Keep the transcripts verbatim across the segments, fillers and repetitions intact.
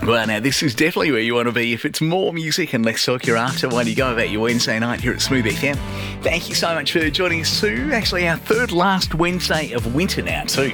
Well, now, this is definitely where you want to be. If it's more music and less talk you're after, why do you go about your Wednesday night here at Smooth F M? Thank you so much for joining us too. Actually, our third last Wednesday of winter now too.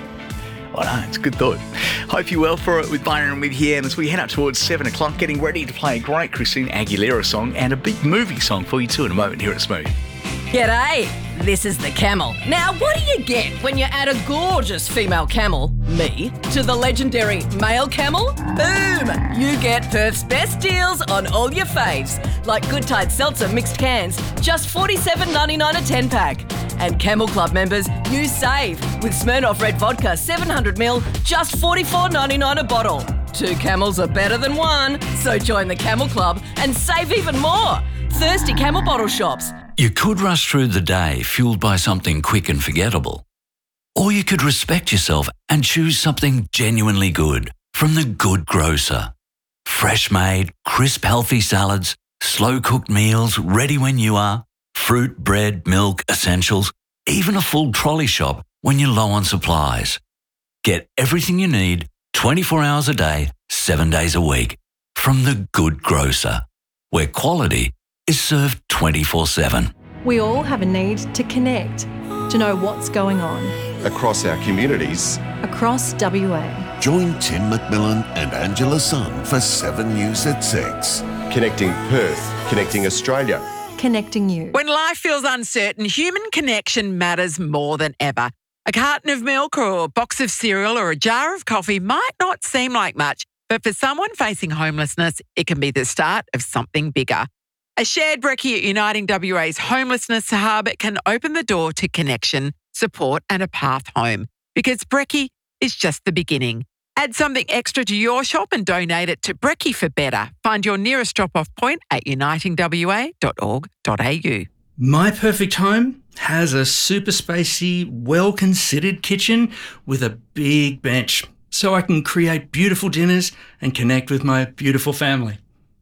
I know, it's a good thought. Hope you're well for it with Byron with here. And as we head up towards seven o'clock, getting ready to play a great Christina Aguilera song and a big movie song for you too in a moment here at Smooth. G'day, this is the Camel. Now, what do you get when you add a gorgeous female camel, me, to the legendary male camel? Boom! You get Perth's best deals on all your faves, like Good Tide Seltzer mixed cans, just forty-seven ninety-nine a ten pack. And Camel Club members, you save with Smirnoff Red Vodka seven hundred milliliters, just forty-four ninety-nine a bottle. Two camels are better than one, so join the Camel Club and save even more. Thirsty Camel bottle shops. You could rush through the day fueled by something quick and forgettable. Or you could respect yourself and choose something genuinely good from The Good Grocer. Fresh made, crisp healthy salads, slow cooked meals ready when you are, fruit, bread, milk, essentials, even a full trolley shop when you're low on supplies. Get everything you need twenty-four hours a day, seven days a week from The Good Grocer, where quality is served twenty-four seven. We all have a need to connect, to know what's going on. Across our communities. Across W A. Join Tim McMillan and Angela Sun for seven News at six. Connecting Perth, connecting Australia. Connecting you. When life feels uncertain, human connection matters more than ever. A carton of milk or a box of cereal or a jar of coffee might not seem like much, but for someone facing homelessness, it can be the start of something bigger. A shared brekkie at Uniting W A's Homelessness Hub can open the door to connection, support and a path home. Because brekkie is just the beginning. Add something extra to your shop and donate it to Brekkie for Better. Find your nearest drop-off point at uniting w a dot org dot a u. My perfect home has a super spacey, well-considered kitchen with a big bench so I can create beautiful dinners and connect with my beautiful family.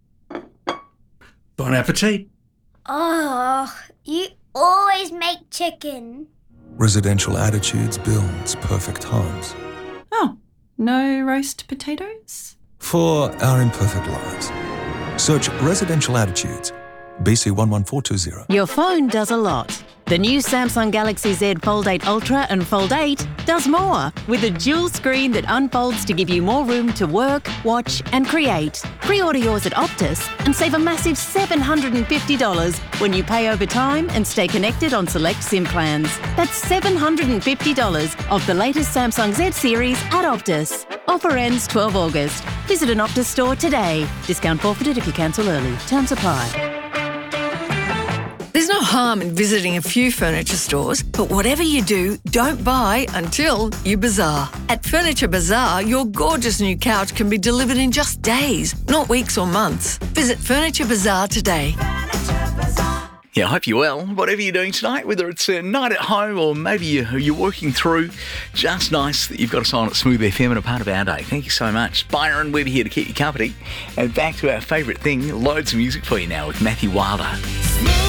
Bon appetit. Oh, you always make chicken. Residential Attitudes builds perfect homes. Oh, no roast potatoes? For our imperfect lives. Search Residential Attitudes, B C one one four two zero. Your phone does a lot. The new Samsung Galaxy Z Fold eight Ultra and Fold eight does more, with a dual screen that unfolds to give you more room to work, watch and create. Pre-order yours at Optus and save a massive seven hundred fifty dollars when you pay over time and stay connected on select SIM plans. That's seven hundred fifty dollars of the latest Samsung Z series at Optus. Offer ends twelve August. Visit an Optus store today. Discount forfeited if you cancel early. Terms apply. There's no harm in visiting a few furniture stores, but whatever you do, don't buy until you bazaar. At Furniture Bazaar, your gorgeous new couch can be delivered in just days, not weeks or months. Visit Furniture Bazaar today. Yeah, I hope you're well. Whatever you're doing tonight, whether it's a night at home or maybe you're, you're working through, just nice that you've got us on at Smooth F M and a part of our day. Thank you so much. Byron, we're here to keep you company. And back to our favourite thing, loads of music for you now with Matthew Wilder.